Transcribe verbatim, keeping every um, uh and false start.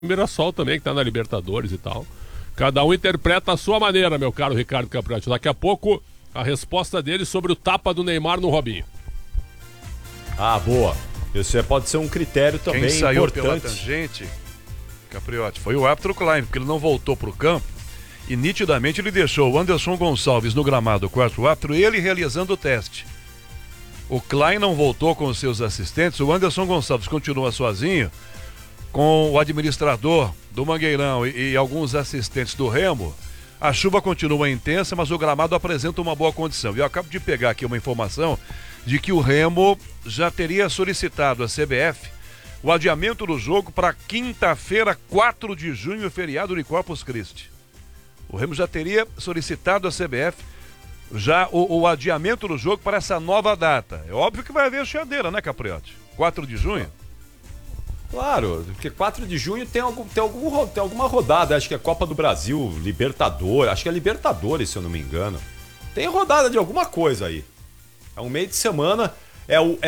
Mirassol também, que tá na Libertadores e tal. Cada um interpreta a sua maneira, meu caro Ricardo Capriotti. Daqui a pouco, a resposta dele sobre o tapa do Neymar no Robinho. Ah, boa. Isso pode ser um critério também Quem saiu importante. pela tangente, Capriotti, foi o árbitro Klein, porque ele não voltou pro campo e nitidamente ele deixou o Anderson Gonçalves no gramado, o quarto árbitro, ele realizando o teste. O Klein não voltou com os seus assistentes, o Anderson Gonçalves continua sozinho com o administrador do Mangueirão e, e alguns assistentes do Remo. A chuva continua intensa, mas o gramado apresenta uma boa condição. E eu acabo de pegar aqui uma informação de que o Remo já teria solicitado à C B F o adiamento do jogo para quinta-feira, quatro de junho, feriado de Corpus Christi. O Remo já teria solicitado à C B F já o, o adiamento do jogo para essa nova data. É óbvio que vai haver chiadeira, né, Capriotti? quatro de junho? Claro, porque quatro de junho tem, algum, tem, algum, tem alguma rodada, acho que é Copa do Brasil, Libertadores, acho que é Libertadores, se eu não me engano. Tem rodada de alguma coisa aí. É um meio de semana, é o... É